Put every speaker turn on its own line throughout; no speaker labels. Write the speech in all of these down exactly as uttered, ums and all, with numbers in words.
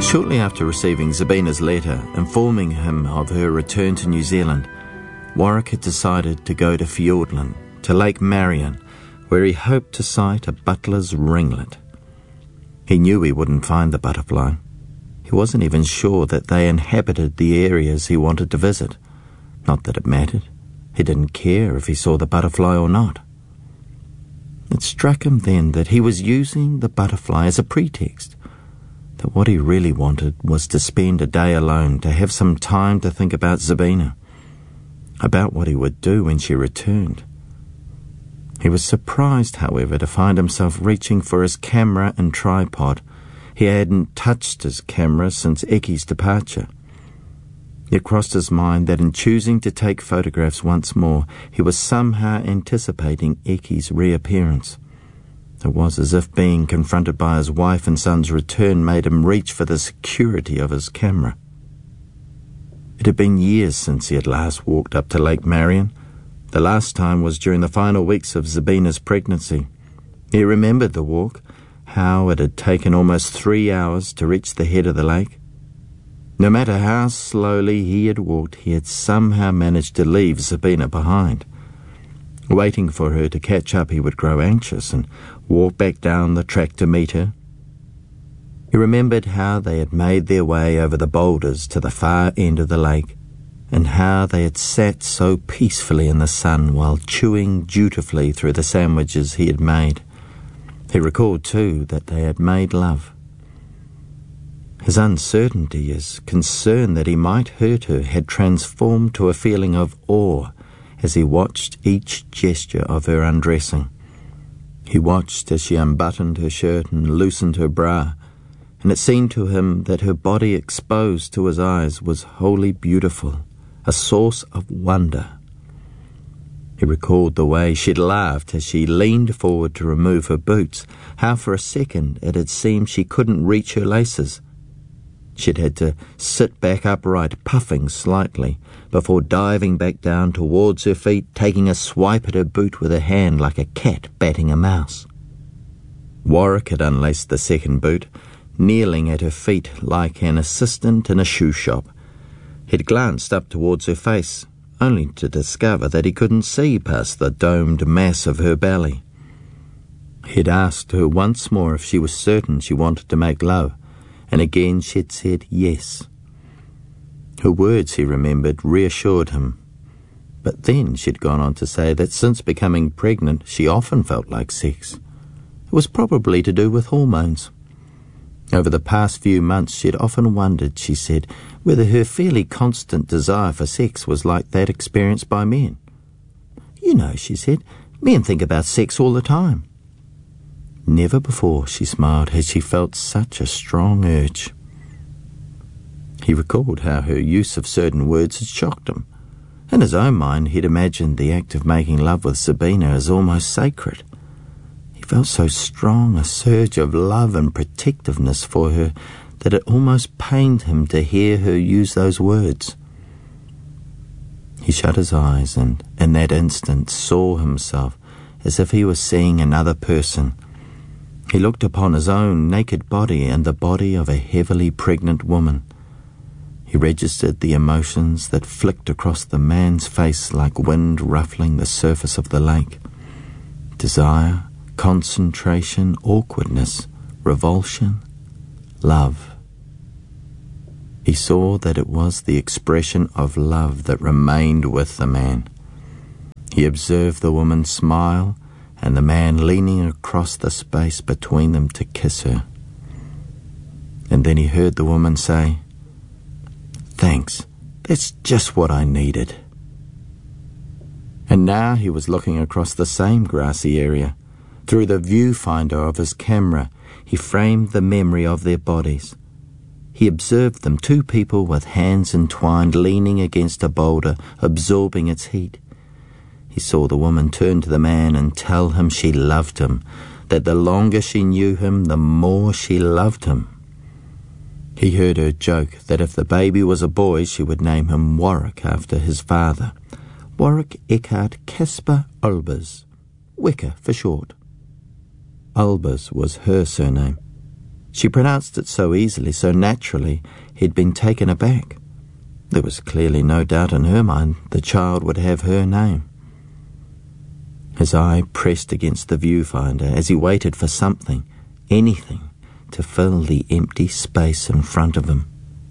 Shortly after receiving Zabina's letter informing him of her return to New Zealand, Warwick had decided to go to Fiordland, to Lake Marion, where he hoped to sight a butler's ringlet. He knew he wouldn't find the butterfly. He wasn't even sure that they inhabited the areas he wanted to visit. Not that it mattered. He didn't care if he saw the butterfly or not. It struck him then that he was using the butterfly as a pretext, that what he really wanted was to spend a day alone, to have some time to think about Zabina, about what he would do when she returned. He was surprised, however, to find himself reaching for his camera and tripod. He hadn't touched his camera since Ecky's departure. It crossed his mind that in choosing to take photographs once more, he was somehow anticipating Ecky's reappearance. It was as if being confronted by his wife and son's return made him reach for the security of his camera. It had been years since he had last walked up to Lake Marion. The last time was during the final weeks of Zabina's pregnancy. He remembered the walk, how it had taken almost three hours to reach the head of the lake. No matter how slowly he had walked, he had somehow managed to leave Zabina behind. Waiting for her to catch up, he would grow anxious and walk back down the track to meet her. He remembered how they had made their way over the boulders to the far end of the lake, and how they had sat so peacefully in the sun while chewing dutifully through the sandwiches he had made. He recalled, too, that they had made love. His uncertainty, his concern that he might hurt her, had transformed to a feeling of awe as he watched each gesture of her undressing. He watched as she unbuttoned her shirt and loosened her bra, and it seemed to him that her body exposed to his eyes was wholly beautiful, a source of wonder. He recalled the way she'd laughed as she leaned forward to remove her boots, how for a second it had seemed she couldn't reach her laces. She'd had to sit back upright, puffing slightly, before diving back down towards her feet, taking a swipe at her boot with her hand like a cat batting a mouse. Warwick had unlaced the second boot, kneeling at her feet like an assistant in a shoe shop. He'd glanced up towards her face, only to discover that he couldn't see past the domed mass of her belly. He'd asked her once more if she was certain she wanted to make love, and again she'd said yes. Her words, he remembered, reassured him. But then she'd gone on to say that since becoming pregnant, she often felt like sex. It was probably to do with hormones. Over the past few months, she'd often wondered, she said, whether her fairly constant desire for sex was like that experienced by men. You know, she said, men think about sex all the time. Never before, she smiled, had she felt such a strong urge. He recalled how her use of certain words had shocked him. In his own mind, he'd imagined the act of making love with Zabina as almost sacred. He felt so strong a surge of love and protectiveness for her that it almost pained him to hear her use those words. He shut his eyes and, in that instant, saw himself as if he was seeing another person. He looked upon his own naked body and the body of a heavily pregnant woman. He registered the emotions that flicked across the man's face like wind ruffling the surface of the lake. Desire, concentration, awkwardness, revulsion, love. He saw that it was the expression of love that remained with the man. He observed the woman smile and the man leaning across the space between them to kiss her. And then he heard the woman say, "Thanks, that's just what I needed." And now he was looking across the same grassy area. Through the viewfinder of his camera, he framed the memory of their bodies. He observed them, two people with hands entwined, leaning against a boulder, absorbing its heat. He saw the woman turn to the man and tell him she loved him, that the longer she knew him, the more she loved him. He heard her joke that if the baby was a boy, she would name him Warwick after his father. Warwick Eckhart Caspar Olbers, Wicker for short. Olbers was her surname. She pronounced it so easily, so naturally, he'd been taken aback. There was clearly no doubt in her mind the child would have her name. His eye pressed against the viewfinder as he waited for something, anything, to fill the empty space in front of him.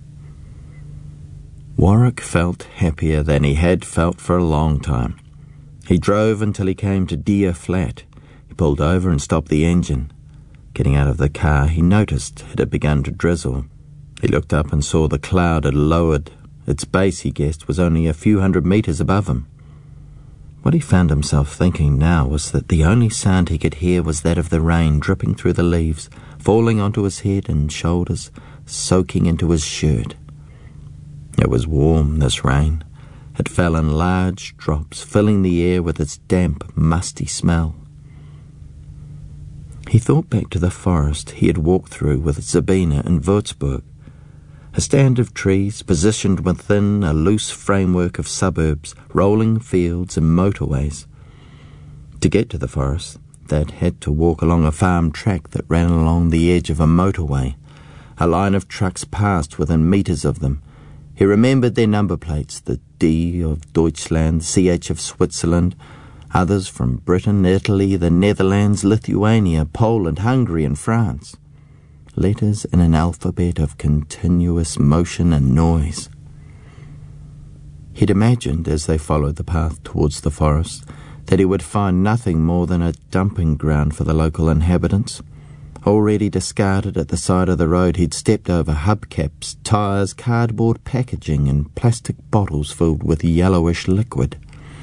Warwick felt happier than he had felt for a long time. He drove until he came to Deer Flat. He pulled over and stopped the engine. Getting out of the car, he noticed it had begun to drizzle. He looked up and saw the cloud had lowered. Its base, he guessed, was only a few hundred metres above him. What he found himself thinking now was that the only sound he could hear was that of the rain dripping through the leaves, falling onto his head and shoulders, soaking into his shirt. It was warm, this rain. It fell in large drops, filling the air with its damp, musty smell. He thought back to the forest he had walked through with Sabina in Würzburg, a stand of trees positioned within a loose framework of suburbs, rolling fields and motorways. To get to the forest, they'd had to walk along a farm track that ran along the edge of a motorway. A line of trucks passed within metres of them. He remembered their number plates, the D of Deutschland, C H of Switzerland, others from Britain, Italy, the Netherlands, Lithuania, Poland, Hungary and France. Letters in an alphabet of continuous motion and noise. He'd imagined, as they followed the path towards the forest, that he would find nothing more than a dumping ground for the local inhabitants. Already discarded at the side of the road, he'd stepped over hubcaps, tyres, cardboard packaging and plastic bottles filled with yellowish liquid.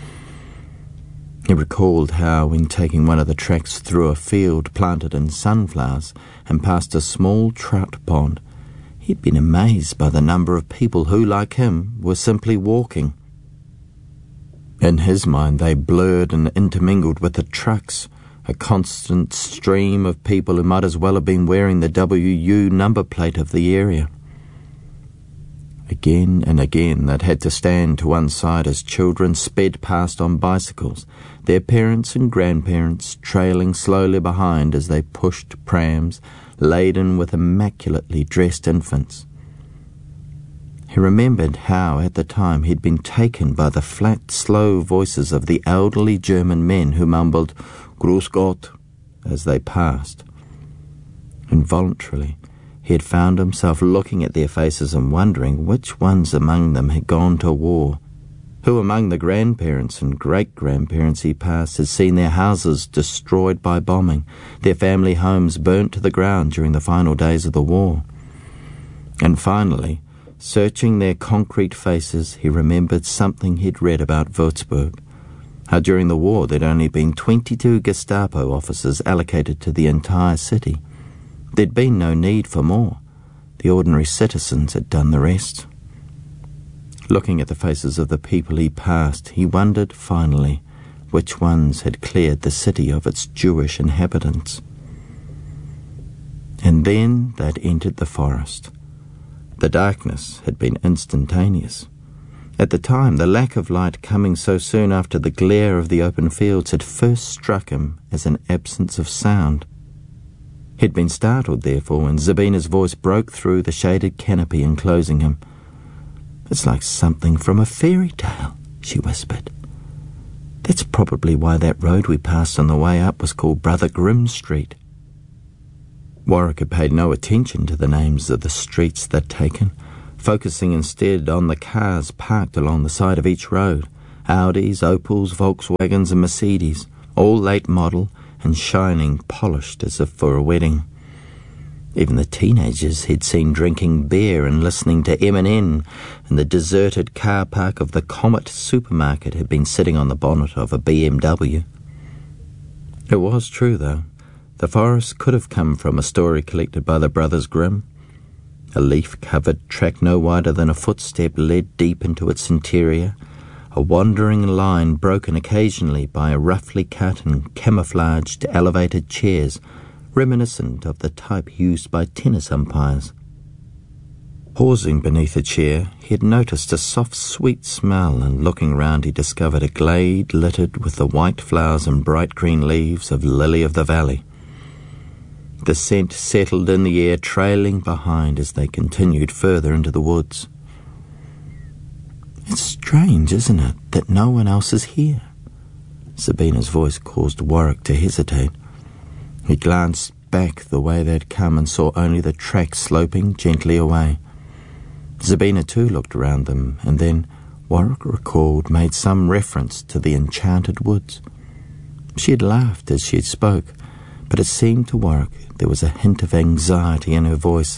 He recalled how, when taking one of the tracks through a field planted in sunflowers and past a small trout pond, he'd been amazed by the number of people who, like him, were simply walking. In his mind they blurred and intermingled with the trucks, a constant stream of people who might as well have been wearing the W U number plate of the area. Again and again they'd had to stand to one side as children sped past on bicycles, their parents and grandparents trailing slowly behind as they pushed prams laden with immaculately dressed infants. He remembered how, at the time, he'd been taken by the flat, slow voices of the elderly German men who mumbled "Grüß Gott" as they passed. Involuntarily, he had found himself looking at their faces and wondering which ones among them had gone to war. Who among the grandparents and great-grandparents he passed had seen their houses destroyed by bombing, their family homes burnt to the ground during the final days of the war. And finally, searching their concrete faces, he remembered something he'd read about Würzburg, how during the war there'd only been twenty-two Gestapo officers allocated to the entire city. There'd been no need for more. The ordinary citizens had done the rest. Looking at the faces of the people he passed, he wondered, finally, which ones had cleared the city of its Jewish inhabitants. And then they'd entered the forest. The darkness had been instantaneous. At the time, the lack of light coming so soon after the glare of the open fields had first struck him as an absence of sound. He'd been startled, therefore, when Sabina's voice broke through the shaded canopy enclosing him. "It's like something from a fairy tale," she whispered. "That's probably why that road we passed on the way up was called Brother Grimm's Street." Warwick had paid no attention to the names of the streets they'd taken, focusing instead on the cars parked along the side of each road, Audis, Opels, Volkswagens and Mercedes, all late model and shining, polished as if for a wedding. Even the teenagers he'd seen drinking beer and listening to M and N in the deserted car park of the Comet supermarket had been sitting on the bonnet of a B M W. It was true, though. The forest could have come from a story collected by the Brothers Grimm. A leaf-covered track no wider than a footstep led deep into its interior, a wandering line broken occasionally by a roughly cut and camouflaged elevated chairs, reminiscent of the type used by tennis umpires. Pausing beneath a chair, he had noticed a soft, sweet smell, and looking round he discovered a glade littered with the white flowers and bright green leaves of lily of the valley. The scent settled in the air, trailing behind as they continued further into the woods. "It's strange, isn't it, that no one else is here?" Sabina's voice caused Warwick to hesitate. He glanced back the way they'd come and saw only the track sloping gently away. Sabina too looked around them, and then Warwick recalled made some reference to the enchanted woods. She had laughed as she spoke, but it seemed to Warwick there was a hint of anxiety in her voice.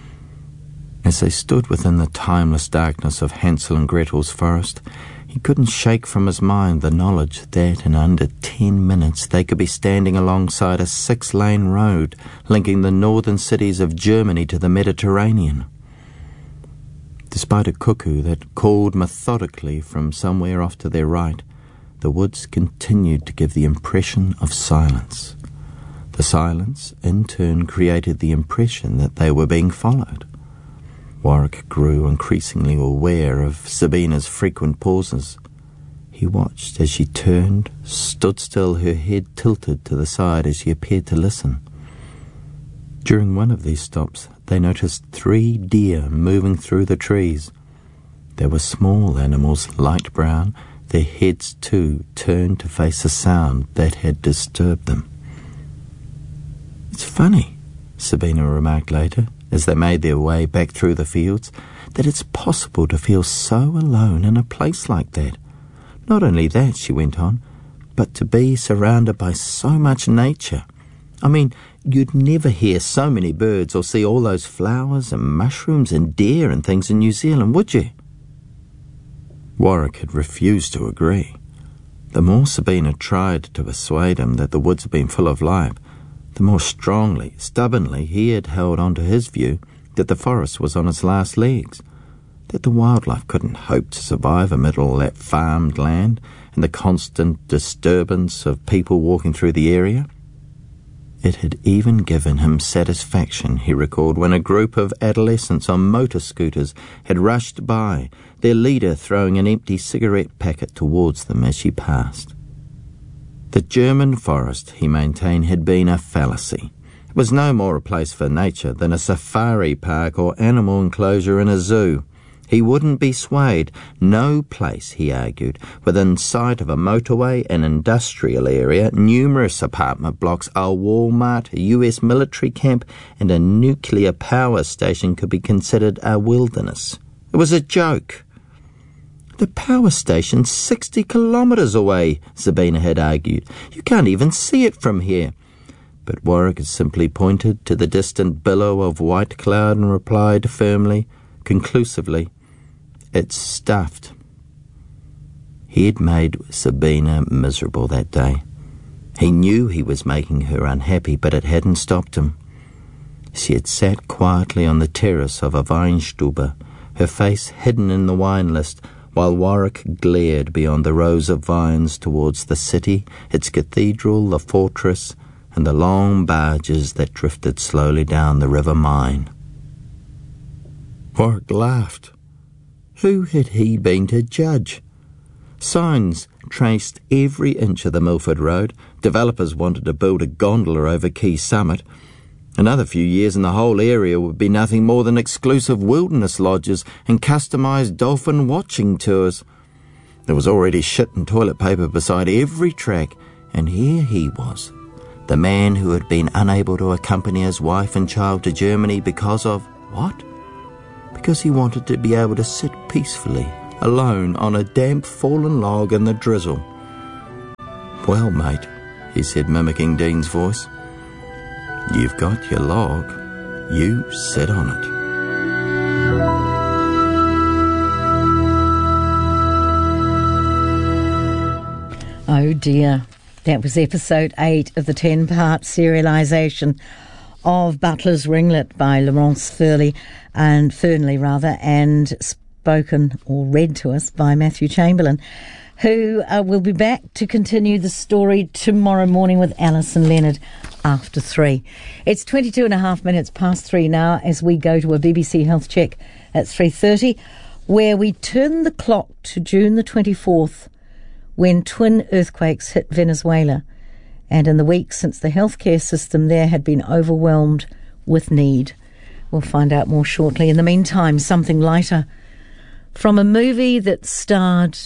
As they stood within the timeless darkness of Hansel and Gretel's forest, he couldn't shake from his mind the knowledge that in under ten minutes they could be standing alongside a six-lane road linking the northern cities of Germany to the Mediterranean. Despite a cuckoo that called methodically from somewhere off to their right, the woods continued to give the impression of silence. The silence, in turn, created the impression that they were being followed. Warwick grew increasingly aware of Sabina's frequent pauses. He watched as she turned, stood still, her head tilted to the side as she appeared to listen. During one of these stops, they noticed three deer moving through the trees. They were small animals, light brown, their heads too turned to face a sound that had disturbed them. "It's funny," Sabina remarked later, as they made their way back through the fields, "that it's possible to feel so alone in a place like that. Not only that," she went on, "but to be surrounded by so much nature. I mean, you'd never hear so many birds or see all those flowers and mushrooms and deer and things in New Zealand, would you?" Warwick had refused to agree. The more Sabina tried to persuade him that the woods had been full of life, the more strongly, stubbornly he had held on to his view that the forest was on its last legs, that the wildlife couldn't hope to survive amid all that farmed land and the constant disturbance of people walking through the area. It had even given him satisfaction, he recalled, when a group of adolescents on motor scooters had rushed by, their leader throwing an empty cigarette packet towards them as she passed. The German forest, he maintained, had been a fallacy. It was no more a place for nature than a safari park or animal enclosure in a zoo. He wouldn't be swayed. No place, he argued, within sight of a motorway, an industrial area, numerous apartment blocks, a Walmart, a U S military camp, and a nuclear power station could be considered a wilderness. It was a joke. "The power station's sixty kilometres away," Sabina had argued. "You can't even see it from here." But Warwick had simply pointed to the distant billow of white cloud and replied firmly, conclusively, "It's stuffed." He had made Sabina miserable that day. He knew he was making her unhappy, but it hadn't stopped him. She had sat quietly on the terrace of a Weinstube, her face hidden in the wine list, while Warwick glared beyond the rows of vines towards the city, its cathedral, the fortress, and the long barges that drifted slowly down the River Mine. Warwick laughed. Who had he been to judge? Signs traced every inch of the Milford Road. Developers wanted to build a gondola over Key Summit. Another few years and the whole area would be nothing more than exclusive wilderness lodges and customised dolphin watching tours. There was already shit and toilet paper beside every track, and here he was, the man who had been unable to accompany his wife and child to Germany because of what? Because he wanted to be able to sit peacefully, alone, on a damp fallen log in the drizzle. "Well, mate," he said, mimicking Dean's voice, "you've got your log. You sit on it."
Oh dear. That was episode eight of the ten-part serialisation of Butler's Ringlet by Laurence Fernley, and Fernley rather, and spoken or read to us by Matthew Chamberlain, who uh, will be back to continue the story tomorrow morning with Alison Leonard after three. It's twenty-two and a half minutes past three now as we go to a B B C Health Check at three thirty, where we turn the clock to June the twenty-fourth, when twin earthquakes hit Venezuela and in the weeks since the healthcare system there had been overwhelmed with need. We'll find out more shortly. In the meantime, something lighter from a movie that starred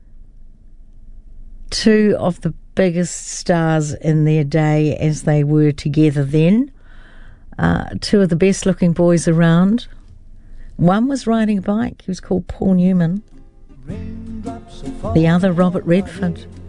two of the biggest stars in their day as they were together then. Uh, two of the best looking boys around. One was riding a bike. He was called Paul Newman. The other, Robert Redford.